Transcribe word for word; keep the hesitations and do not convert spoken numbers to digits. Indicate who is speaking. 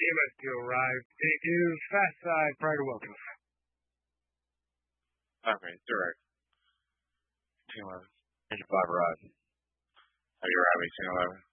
Speaker 1: You must to arrive. It is fast side prior to welcome.
Speaker 2: Okay, direct. Team eleven. Engine five arrive. Have you arrived, Team eleven?